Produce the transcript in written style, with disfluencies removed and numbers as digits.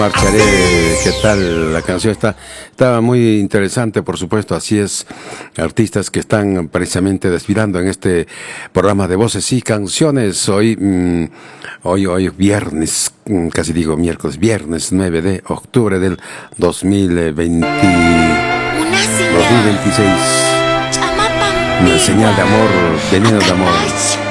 Marcharé, ¿qué tal? La canción estaba muy interesante, por supuesto, así es. Artistas que están precisamente desfilando en este programa de voces y canciones. Hoy viernes, casi digo miércoles, viernes 9 de octubre del 2026. Una señal de amor, veneno de amor.